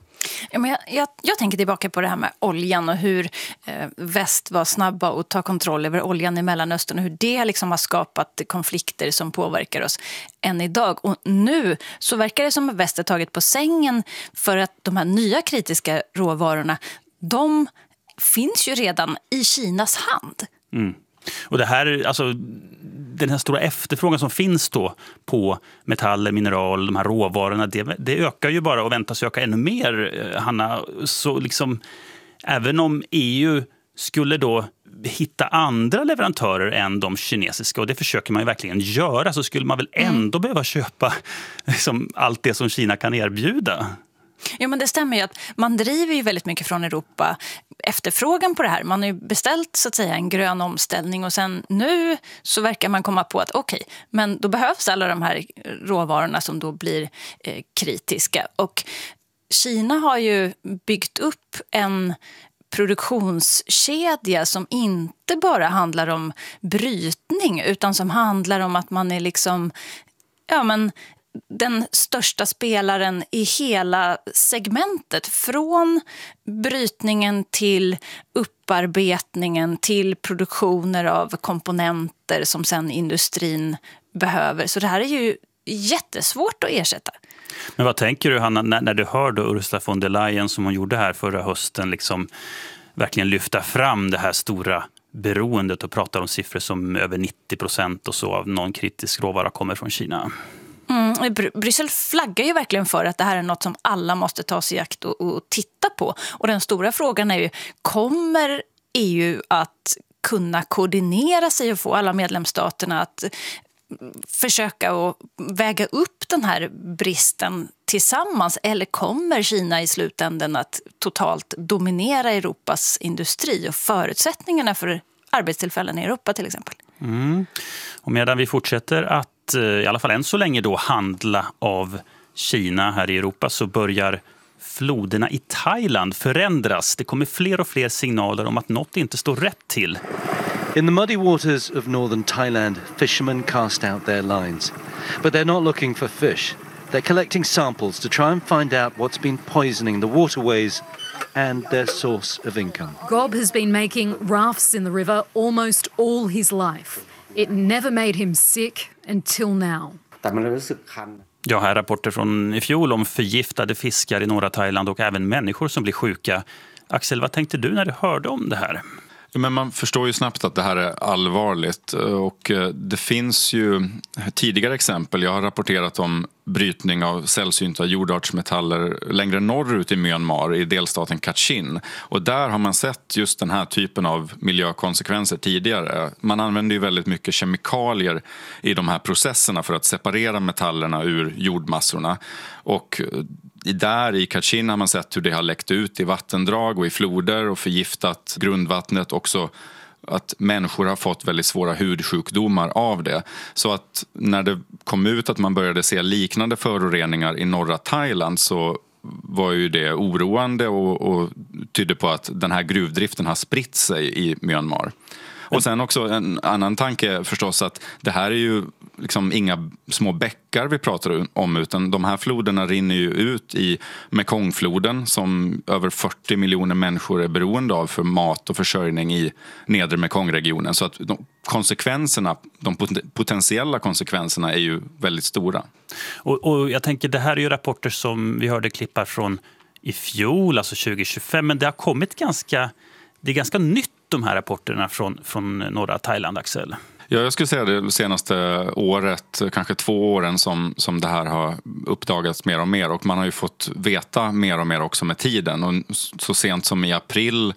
Ja, men jag, jag, jag tänker tillbaka på det här med oljan och hur eh, väst var snabba att ta kontroll över oljan i Mellanöstern och hur det liksom har skapat konflikter som påverkar oss än idag. Och nu så verkar det som att väst har tagit på sängen för att de här nya kritiska råvarorna, de finns ju redan i Kinas hand.
Mm. Och det här, alltså, den här stora efterfrågan som finns då på metaller, mineral, de här råvarorna, det, det ökar ju bara och väntas öka ännu mer, Hanna. Så liksom, även om E U skulle då hitta andra leverantörer än de kinesiska, och det försöker man ju verkligen göra, så skulle man väl ändå mm. behöva köpa liksom, allt det som Kina kan erbjuda.
Ja, men det stämmer ju att man driver ju väldigt mycket från Europa efterfrågan på det här. Man har ju beställt så att säga en grön omställning och sen nu så verkar man komma på att okej, okay, men då behövs alla de här råvarorna som då blir eh, kritiska. Och Kina har ju byggt upp en produktionskedja som inte bara handlar om brytning utan som handlar om att man är liksom, ja men den största spelaren i hela segmentet, från brytningen till upparbetningen till produktioner av komponenter som sen industrin behöver. Så det här är ju jättesvårt att ersätta.
Men vad tänker du, Hanna, när, när du hör då Ursula von der Leyen som hon gjorde här förra hösten liksom verkligen lyfta fram det här stora beroendet och pratar om siffror som över nittio procent och så av någon kritisk råvara kommer från Kina?
Mm, Bryssel flaggar ju verkligen för att det här är något som alla måste ta sig i akt och, och titta på. Och den stora frågan är ju, kommer E U att kunna koordinera sig och få alla medlemsstaterna att försöka att väga upp den här bristen tillsammans, eller kommer Kina i slutändan att totalt dominera Europas industri och förutsättningarna för arbetstillfällen i Europa till exempel?
Mm. Och medan vi fortsätter att att i alla fall än så länge då handla av Kina här i Europa så börjar floderna i Thailand förändras. Det kommer fler och fler signaler om att något inte står rätt till.
In the muddy waters of northern Thailand, fishermen cast out their lines. But they're not looking for fish. They're collecting samples to try and find out what's been poisoning the waterways and their source of income.
Gob has been making rafts in the river almost all his life. It never made him sick until now.
Ja, här rapporter från i fjol om förgiftade fiskar i norra Thailand och även människor som blir sjuka. Axel, vad tänkte du när du hörde om det här?
Men man förstår ju snabbt att det här är allvarligt och det finns ju tidigare exempel. Jag har rapporterat om brytning av sällsynta jordartsmetaller längre norrut i Myanmar i delstaten Kachin. Och där har man sett just den här typen av miljökonsekvenser tidigare. Man använder ju väldigt mycket kemikalier i de här processerna för att separera metallerna ur jordmassorna. Och där i Kachin har man sett hur det har läckt ut i vattendrag och i floder och förgiftat grundvattnet. Också att människor har fått väldigt svåra hudsjukdomar av det. Så att när det kom ut att man började se liknande föroreningar i norra Thailand så var ju det oroande och, och tydde på att den här gruvdriften har spritt sig i Myanmar. Och sen också en annan tanke förstås att det här är ju liksom inga små bäckar vi pratar om utan de här floderna rinner ju ut i Mekongfloden som över fyrtio miljoner människor är beroende av för mat och försörjning i nedre Mekongregionen. Så att de konsekvenserna, de potentiella konsekvenserna är ju väldigt stora.
Och, och jag tänker det här är ju rapporter som vi hörde klippar från i fjol, alltså tjugo tjugofem, men det har kommit ganska, det är ganska nytt de här rapporterna från, från norra Thailand, Axel.
Ja, jag skulle säga det senaste året, kanske två åren som, som det här har uppdagats mer och mer. Och man har ju fått veta mer och mer också med tiden. Och så sent som i april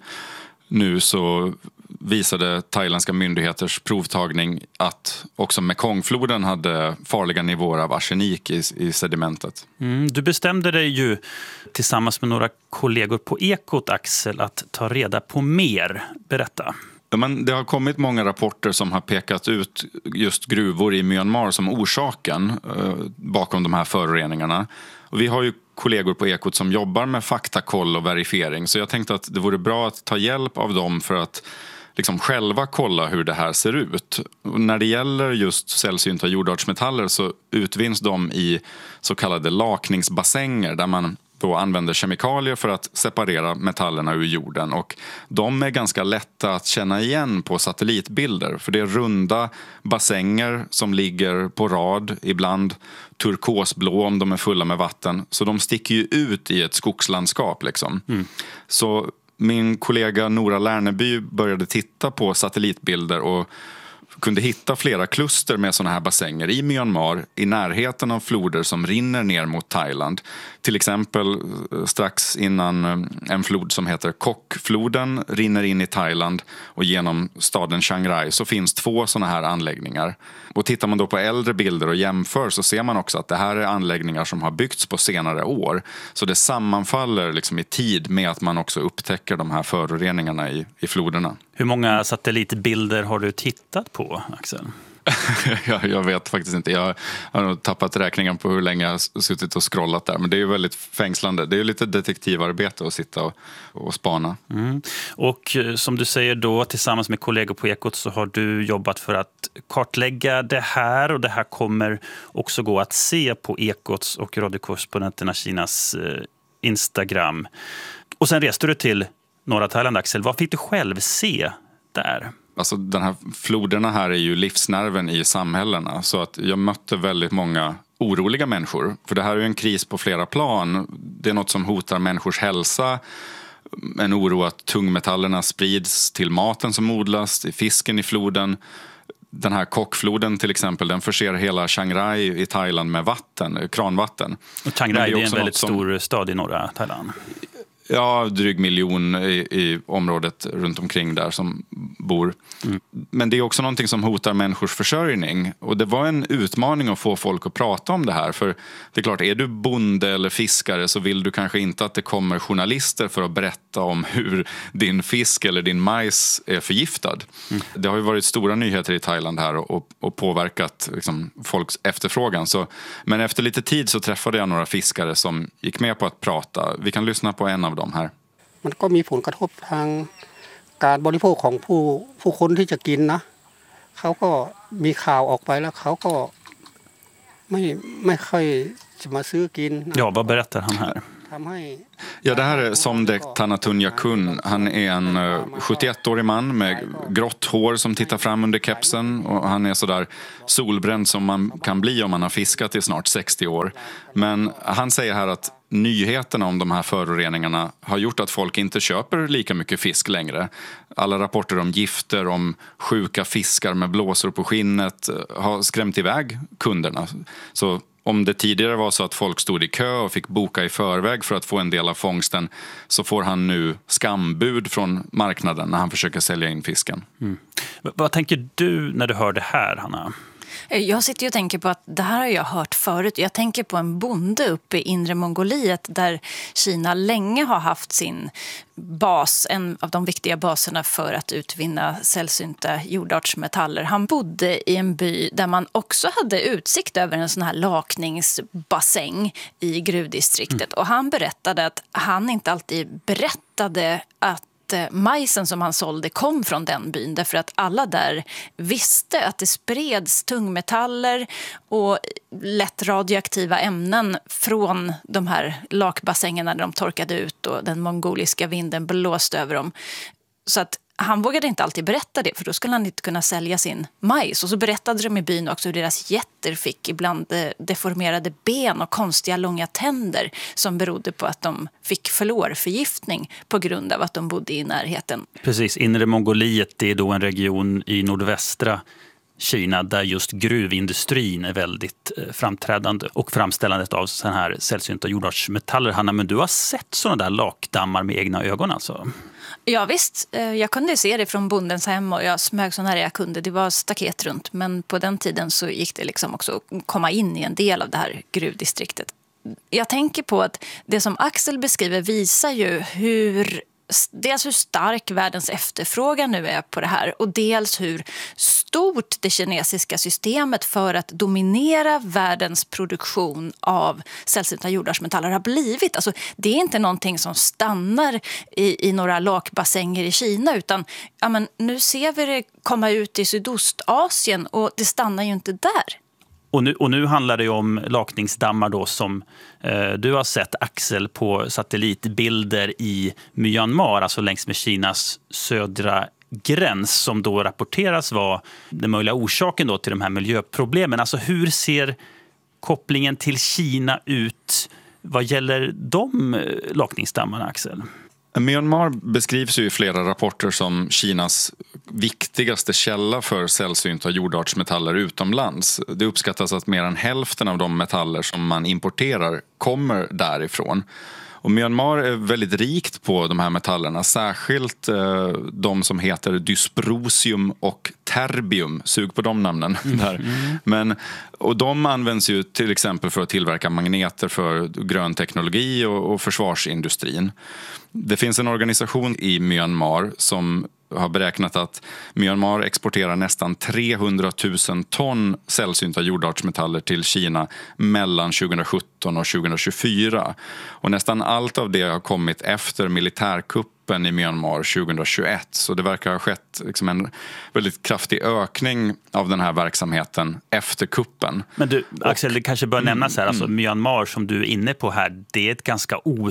nu så visade thailändska myndigheters provtagning att också Mekongfloden hade farliga nivåer av arsenik i, i sedimentet.
Mm, du bestämde dig ju tillsammans med några kollegor på Ekot, Axel, att ta reda på mer. Berätta.
Ja, men det har kommit många rapporter som har pekat ut just gruvor i Myanmar som orsaken eh, bakom de här föroreningarna. Och vi har ju kollegor på Ekot som jobbar med faktakoll och verifiering. Så jag tänkte att det vore bra att ta hjälp av dem för att liksom själva kolla hur det här ser ut. Och när det gäller just sällsynta jordartsmetaller så utvinns de i så kallade lakningsbassänger där man då använder kemikalier för att separera metallerna ur jorden. Och de är ganska lätta att känna igen på satellitbilder. För det är runda bassänger som ligger på rad, ibland turkosblå om de är fulla med vatten. Så de sticker ju ut i ett skogslandskap liksom. Mm. Så min kollega Nora Lärneby började titta på satellitbilder och kunde hitta flera kluster med såna här bassänger i Myanmar i närheten av floder som rinner ner mot Thailand. Till exempel strax innan en flod som heter Kokfloden rinner in i Thailand och genom staden Chiang Rai så finns två såna här anläggningar. Och tittar man då på äldre bilder och jämför så ser man också att det här är anläggningar som har byggts på senare år. Så det sammanfaller liksom i tid med att man också upptäcker de här föroreningarna i, i floderna.
Hur många satellitbilder har du tittat på, Axel?
jag, jag vet faktiskt inte. Jag har nog tappat räkningen på hur länge jag har suttit och scrollat där. Men det är ju väldigt fängslande. Det är ju lite detektivarbete att sitta och, och spana.
Mm. Och som du säger då, tillsammans med kollegor på Ekot så har du jobbat för att kartlägga det här. Och det här kommer också gå att se på Ekots och radiokorrespondenterna Kinas eh, Instagram. Och sen reste du till norra Thailand, Axel. Vad fick du själv se där?
Alltså den här floderna här är ju livsnerven i samhällena. Så att jag mötte väldigt många oroliga människor. För det här är ju en kris på flera plan. Det är något som hotar människors hälsa. En oro att tungmetallerna sprids till maten som odlas, till fisken i floden. Den här Kokfloden till exempel, den förser hela Chiang Rai i Thailand med vatten, kranvatten.
Och Chiang Rai är, är en väldigt som... stor stad i norra Thailand.
Ja, dryg miljon i, i området runt omkring där som bor. Mm. Men det är också någonting som hotar människors försörjning. Och det var en utmaning att få folk att prata om det här. För det är klart, är du bonde eller fiskare så vill du kanske inte att det kommer journalister för att berätta om hur din fisk eller din majs är förgiftad. Mm. Det har ju varit stora nyheter i Thailand här och, och påverkat liksom, folks efterfrågan. Så, men efter lite tid så träffade jag några fiskare som gick med på att prata. Vi kan lyssna på en av dem här.
มันก็มีผลกระทบทางการบริโภคของผู้ผู้คนที่จะกินนะเขาก็มีข่าวออกไปแล้วเขาก็ไม่ไม่ค่อยจะมาซื้อกิน
Ja, vad berättar han här?
Ja, det här är Somdek Thanatunjakun. Han är en sjuttioettårig man med grått hår som tittar fram under kepsen. Och han är så där solbränd som man kan bli om man har fiskat i snart sextio år. Men han säger här att nyheterna om de här föroreningarna har gjort att folk inte köper lika mycket fisk längre. Alla rapporter om gifter, om sjuka fiskar med blåsor på skinnet har skrämt iväg kunderna. Så om det tidigare var så att folk stod i kö och fick boka i förväg för att få en del av fångsten, så får han nu skambud från marknaden när han försöker sälja in fisken.
Mm. Vad tänker du när du hör det här, Hanna?
Jag sitter och tänker på att det här har jag hört förut. Jag tänker på en bonde uppe i Inre Mongoliet där Kina länge har haft sin bas, en av de viktiga baserna för att utvinna sällsynta jordartsmetaller. Han bodde i en by där man också hade utsikt över en sån här lakningsbassäng i gruvdistriktet. Mm. Och han berättade att han inte alltid berättade att majsen som han sålde kom från den byn därför att alla där visste att det spreds tungmetaller och lätt radioaktiva ämnen från de här lakbassängerna när de torkade ut och den mongoliska vinden blåste över dem. Så att han vågade inte alltid berätta det, för då skulle han inte kunna sälja sin majs. Och så berättade de i byn också hur deras getter fick ibland deformerade ben och konstiga långa tänder som berodde på att de fick fluorförgiftning på grund av att de bodde i närheten.
Precis, Inre Mongoliet, det är då en region i nordvästra Kina där just gruvindustrin är väldigt framträdande och framställandet av sådana här sällsynta jordartsmetaller. Hanna, men du har sett sådana där lakdammar med egna ögon alltså?
Ja visst, jag kunde se det från bondens hem och jag smög så nära jag kunde. Det var staket runt, men på den tiden så gick det liksom också att komma in i en del av det här gruvdistriktet. Jag tänker på att det som Axel beskriver visar ju hur dels hur stark världens efterfrågan nu är på det här och dels hur stort det kinesiska systemet för att dominera världens produktion av sällsynta jordartsmetaller har blivit. Alltså, det är inte någonting som stannar i, i några lakbassänger i Kina utan ja, men nu ser vi det komma ut i Sydostasien och det stannar ju inte där.
Och nu, och nu handlar det om lakningsdammar då som eh, du har sett, Axel, på satellitbilder i Myanmar, alltså längs med Kinas södra gräns, som då rapporteras vara den möjliga orsaken då till de här miljöproblemen. Alltså hur ser kopplingen till Kina ut vad gäller de lakningsdammarna, Axel?
Myanmar beskrivs ju i flera rapporter som Kinas viktigaste källa för sällsynta jordartsmetaller utomlands. Det uppskattas att mer än hälften av de metaller som man importerar kommer därifrån. Och Myanmar är väldigt rikt på de här metallerna, särskilt eh, de som heter dysprosium och terbium. Sug på de namnen där. Mm. Men, och de används ju till exempel för att tillverka magneter för grön teknologi och, och försvarsindustrin. Det finns en organisation i Myanmar som har beräknat att Myanmar exporterar nästan trehundratusen ton sällsynta jordartsmetaller till Kina mellan tjugosjutton och tjugotjugofyra. Och nästan allt av det har kommit efter militärkuppen i Myanmar tjugohundratjugoett. Så det verkar ha skett liksom en väldigt kraftig ökning av den här verksamheten efter kuppen.
Men du, Axel, det kanske bör nämnas här, alltså Myanmar som du är inne på här, det är ett ganska o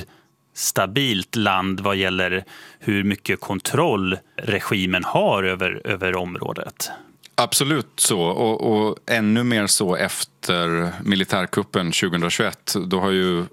stabilt land vad gäller hur mycket kontroll regimen har över, över området.
Absolut så, och, och ännu mer så efter militärkuppen tjugohundratjugoett. Då har ju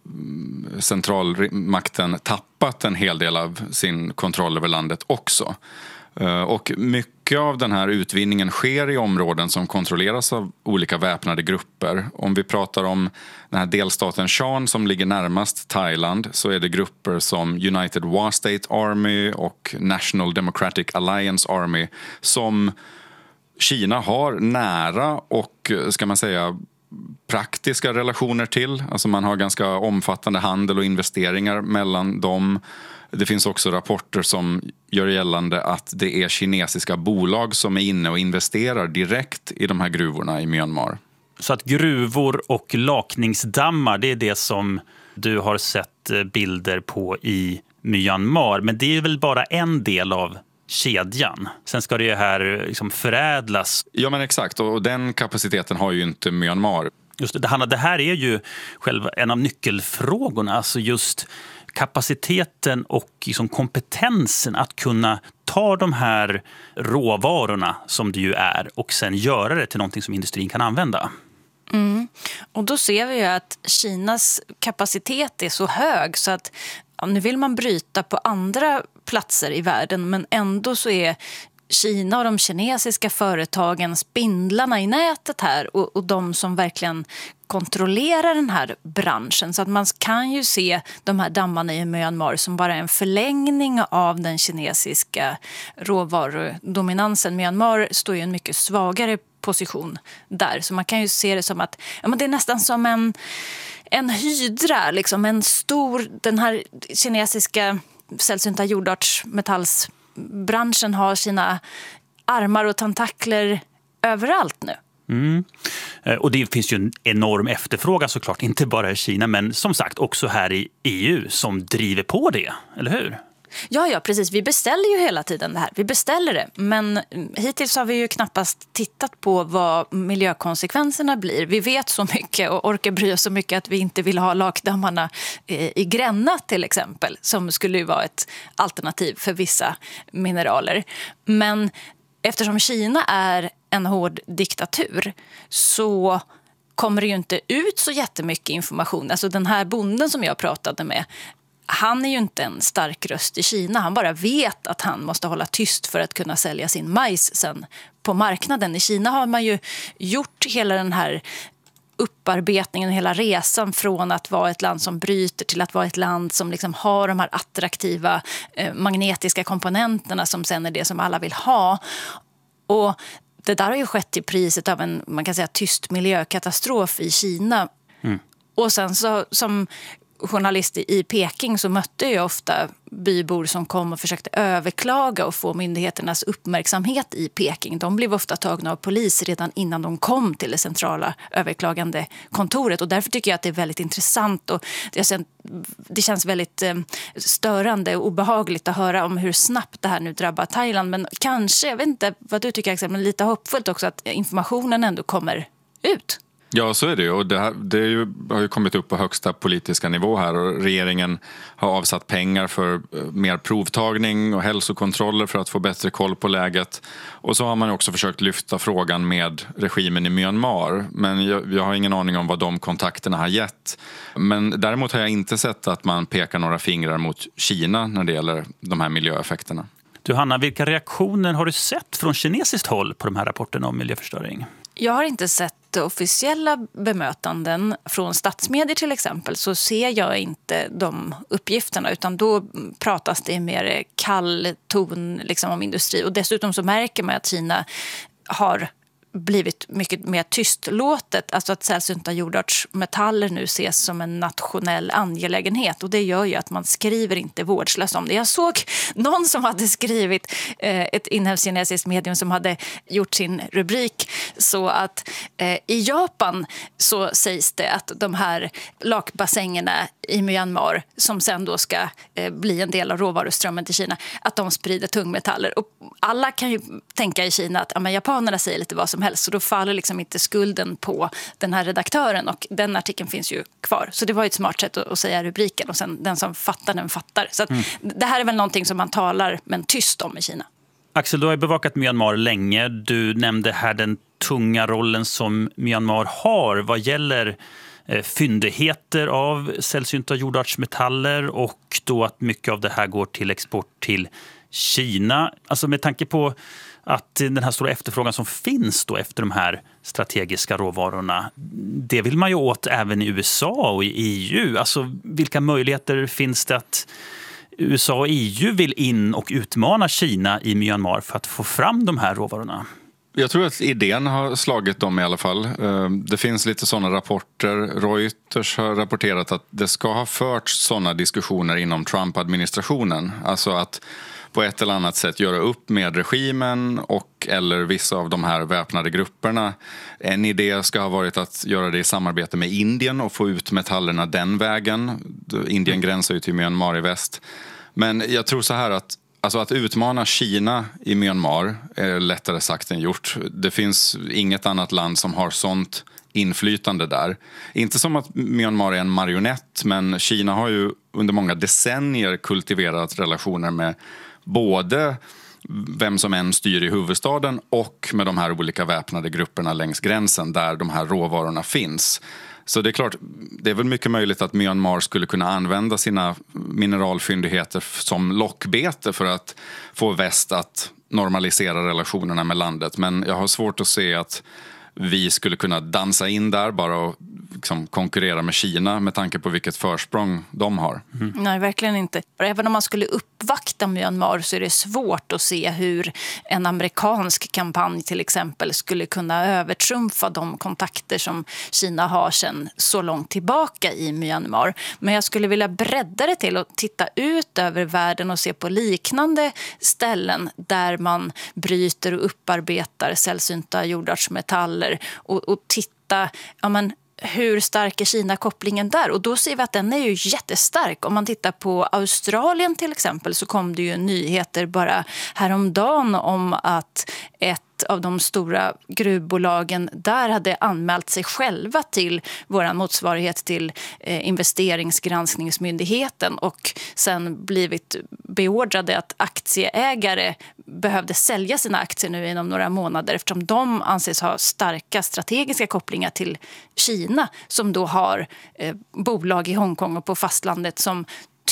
centralmakten tappat en hel del av sin kontroll över landet också. Och mycket mycket av den här utvinningen sker i områden som kontrolleras av olika väpnade grupper. Om vi pratar om den här delstaten Shan som ligger närmast Thailand så är det grupper som United Wa State Army och National Democratic Alliance Army som Kina har nära och, ska man säga, praktiska relationer till. Alltså man har ganska omfattande handel och investeringar mellan dem. Det finns också rapporter som gör gällande att det är kinesiska bolag som är inne och investerar direkt i de här gruvorna i Myanmar.
Så att gruvor och lakningsdammar, det är det som du har sett bilder på i Myanmar. Men det är väl bara en del av kedjan. Sen ska det ju här liksom förädlas.
Ja men exakt, och den kapaciteten har ju inte Myanmar.
Just det, Hanna, det här är ju själva en av nyckelfrågorna, alltså just kapaciteten och liksom kompetensen att kunna ta de här råvarorna som det ju är och sen göra det till någonting som industrin kan använda.
Mm. Och då ser vi ju att Kinas kapacitet är så hög så att ja, nu vill man bryta på andra platser i världen men ändå så är Kina och de kinesiska företagen spindlarna i nätet här och, och de som verkligen kontrollerar den här branschen. Så att man kan ju se de här dammarna i Myanmar som bara en förlängning av den kinesiska råvarudominansen. Myanmar står ju en mycket svagare position där. Så man kan ju se det som att ja, men det är nästan som en, en hydra, liksom en stor, den här kinesiska sällsynta jordartsmetallsbranschen har sina armar och tentakler överallt nu.
Mm. Och det finns ju en enorm efterfrågan såklart, inte bara i Kina men som sagt också här i E U som driver på det, eller hur?
Ja, ja, precis. Vi beställer ju hela tiden det här. Vi beställer det. Men hittills har vi ju knappast tittat på vad miljökonsekvenserna blir. Vi vet så mycket och orkar bry oss så mycket att vi inte vill ha lakdammarna i Gränna till exempel. Som skulle ju vara ett alternativ för vissa mineraler. Men eftersom Kina är en hård diktatur så kommer det ju inte ut så jättemycket information. Alltså den här bonden som jag pratade med, han är ju inte en stark röst i Kina. Han bara vet att han måste hålla tyst för att kunna sälja sin majs sen på marknaden. I Kina har man ju gjort hela den här upparbetningen, hela resan från att vara ett land som bryter till att vara ett land som liksom har de här attraktiva eh, magnetiska komponenterna som sen är det som alla vill ha. Och det där har ju skett till priset av en, man kan säga, tyst miljökatastrof i Kina. Mm. Och sen så som journalist i Peking så mötte jag ofta bybor som kom och försökte överklaga och få myndigheternas uppmärksamhet i Peking. De blev ofta tagna av polis redan innan de kom till det centrala överklagande kontoret. Och därför tycker jag att det är väldigt intressant och det känns väldigt störande och obehagligt att höra om hur snabbt det här nu drabbar Thailand. Men kanske, jag vet inte vad du tycker, Axel, men lite hoppfullt också att informationen ändå kommer ut.
Ja, så är det ju. Och det, här, det är ju, har ju kommit upp på högsta politiska nivå här och regeringen har avsatt pengar för mer provtagning och hälsokontroller för att få bättre koll på läget. Och så har man också försökt lyfta frågan med regimen i Myanmar. Men jag, jag har ingen aning om vad de kontakterna har gett. Men däremot har jag inte sett att man pekar några fingrar mot Kina när det gäller de här miljöeffekterna.
Du Hanna, vilka reaktioner har du sett från kinesiskt håll på de här rapporterna om miljöförstöring?
Jag har inte sett officiella bemötanden från statsmedier till exempel, så ser jag inte de uppgifterna, utan då pratas det mer kall ton liksom om industri. Och dessutom så märker man att Kina har blivit mycket mer tystlåtet, alltså att sällsynta jordartsmetaller nu ses som en nationell angelägenhet, och det gör ju att man skriver inte vårdslöst om det. Jag såg någon som hade skrivit eh, ett inhemskt kinesiskt medium som hade gjort sin rubrik så att eh, i Japan så sägs det att de här lakbassängerna i Myanmar som sen då ska eh, bli en del av råvaruströmmen till Kina, att de sprider tungmetaller. Och alla kan ju tänka i Kina att ja, men japanerna säger lite vad som helst, så då faller liksom inte skulden på den här redaktören, och den artikeln finns ju kvar. Så det var ju ett smart sätt att, att säga rubriken, och sen den som fattar den fattar. Så att mm. det här är väl någonting som man talar men tyst om i Kina.
Axel, du har ju bevakat Myanmar länge. Du nämnde här den tunga rollen som Myanmar har vad gäller eh, fyndigheter av sällsynta jordartsmetaller, och då att mycket av det här går till export till Kina. Alltså med tanke på att den här stora efterfrågan som finns då efter de här strategiska råvarorna, det vill man ju åt även i U S A och i E U. Alltså vilka möjligheter finns det att U S A och E U vill in och utmana Kina i Myanmar för att få fram de här råvarorna?
Jag tror att idén har slagit dem i alla fall. Det finns lite sådana rapporter. Reuters har rapporterat att det ska ha förts sådana diskussioner inom Trump-administrationen. Alltså att på ett eller annat sätt göra upp med regimen och eller vissa av de här väpnade grupperna. En idé ska ha varit att göra det i samarbete med Indien och få ut metallerna den vägen. Indien gränsar ju till Myanmar i väst. Men jag tror så här att Alltså att utmana Kina i Myanmar är lättare sagt än gjort. Det finns inget annat land som har sånt inflytande där. Inte som att Myanmar är en marionett, men Kina har ju under många decennier kultiverat relationer med både vem som än styr i huvudstaden och med de här olika väpnade grupperna längs gränsen där de här råvarorna finns. Så det är klart, det är väl mycket möjligt att Myanmar skulle kunna använda sina mineralfyndigheter som lockbete för att få väst att normalisera relationerna med landet. Men jag har svårt att se att vi skulle kunna dansa in där bara och liksom konkurrera med Kina med tanke på vilket försprång de har.
Mm. Nej, verkligen inte. Även om man skulle uppvakta Myanmar så är det svårt att se hur en amerikansk kampanj till exempel skulle kunna övertrumfa de kontakter som Kina har sedan så långt tillbaka i Myanmar. Men jag skulle vilja bredda det till att titta ut över världen och se på liknande ställen där man bryter och upparbetar sällsynta jordartsmetaller och, och titta, ja men hur stark är Kina-kopplingen där? Och då ser vi att den är ju jättestark. Om man tittar på Australien till exempel så kom det ju nyheter bara häromdagen om att ett av de stora gruvbolagen där hade anmält sig själva till vår motsvarighet till eh, investeringsgranskningsmyndigheten och sen blivit beordrade att aktieägare behövde sälja sina aktier nu inom några månader eftersom de anses ha starka strategiska kopplingar till Kina som då har eh, bolag i Hongkong och på fastlandet som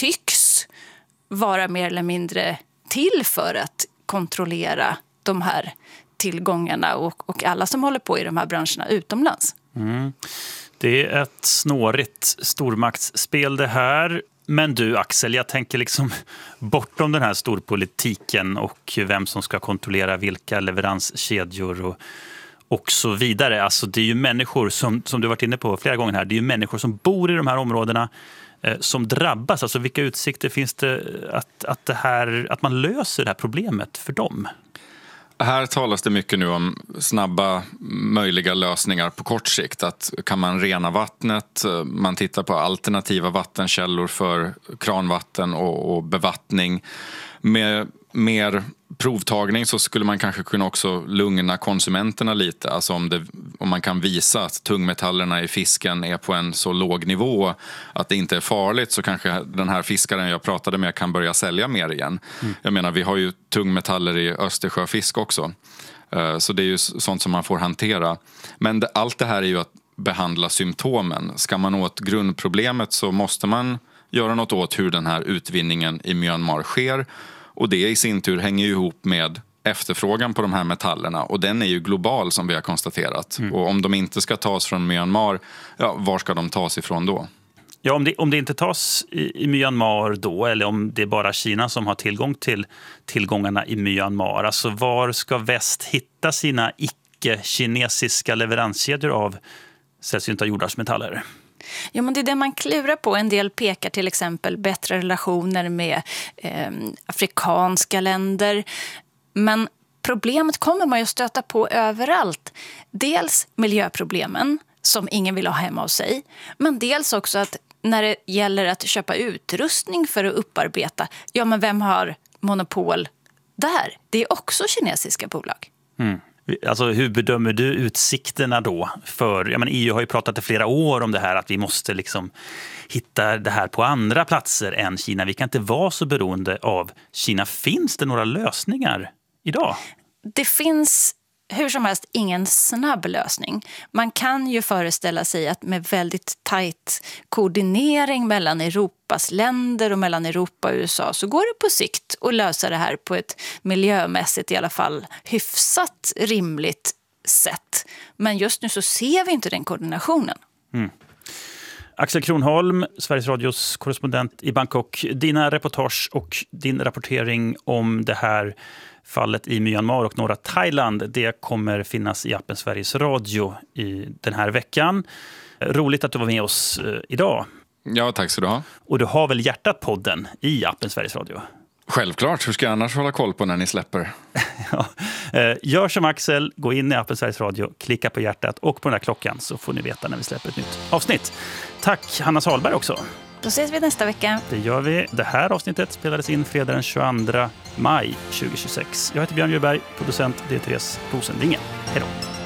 tycks vara mer eller mindre till för att kontrollera de här tillgångarna och, och alla som håller på i de här branscherna utomlands.
Mm. Det är ett snårigt stormaktsspel det här. Men du Axel, jag tänker liksom bortom den här storpolitiken och vem som ska kontrollera vilka leveranskedjor och, och så vidare. Alltså det är ju människor som, som du varit inne på flera gånger här, det är ju människor som bor i de här områdena eh, som drabbas. Alltså vilka utsikter finns det att, att, det här, att man löser det här problemet för dem?
Här talas det mycket nu om snabba möjliga lösningar på kort sikt. Att kan man rena vattnet, man tittar på alternativa vattenkällor för kranvatten och, och bevattning. Med mer provtagning så skulle man kanske kunna också lugna konsumenterna lite. Alltså om, det, om man kan visa att tungmetallerna i fisken är på en så låg nivå att det inte är farligt så kanske den här fiskaren jag pratade med kan börja sälja mer igen. Mm. Jag menar, vi har ju tungmetaller i Östersjöfisk också. Så det är ju sånt som man får hantera. Men det, allt det här är ju att behandla symptomen. Ska man åt grundproblemet så måste man göra något åt hur den här utvinningen i Myanmar sker. Och det i sin tur hänger ju ihop med efterfrågan på de här metallerna. Och den är ju global som vi har konstaterat. Mm. Och om de inte ska tas från Myanmar, ja, var ska de tas ifrån då?
Ja, om det, om det inte tas i, i Myanmar då, eller om det är bara Kina som har tillgång till tillgångarna i Myanmar. Alltså var ska väst hitta sina icke-kinesiska leveranskedjor av sällsynta jordartsmetaller?
Ja, men det är det man klurar på. En del pekar till exempel bättre relationer med eh, afrikanska länder. Men problemet kommer man ju stöta på överallt. Dels miljöproblemen som ingen vill ha hemma hos sig. Men dels också att när det gäller att köpa utrustning för att upparbeta, ja men vem har monopol där? Det är också kinesiska bolag.
Mm. Alltså hur bedömer du utsikterna då? För ja, men E U har ju pratat i flera år om det här att vi måste liksom hitta det här på andra platser än Kina. Vi kan inte vara så beroende av Kina. Finns det några lösningar idag?
Det finns hur som helst ingen snabb lösning. Man kan ju föreställa sig att med väldigt tajt koordinering mellan Europas länder och mellan Europa och U S A så går det på sikt att lösa det här på ett miljömässigt i alla fall hyfsat rimligt sätt. Men just nu så ser vi inte den koordinationen.
Mm. Axel Kronholm, Sveriges Radios korrespondent i Bangkok. Dina reportage och din rapportering om det här fallet i Myanmar och norra Thailand, det kommer finnas i appen Sveriges Radio i den här veckan. Roligt att du var med oss idag.
Ja, tack så du ha.
Och du har väl Hjärtat-podden i appen Sveriges Radio?
Självklart, hur ska jag annars hålla koll på när ni släpper?
Ja. Gör som Axel, gå in i appen Sveriges Radio, klicka på hjärtat och på den här klockan så får ni veta när vi släpper ett nytt avsnitt. Tack Hanna Salberg också.
Då ses vi nästa vecka.
Det gör vi. Det här avsnittet spelades in fredag den tjugoandra maj tjugohundratjugosex. Jag heter Björn Djurberg, producent det är Therese Rosendingen. Hej då.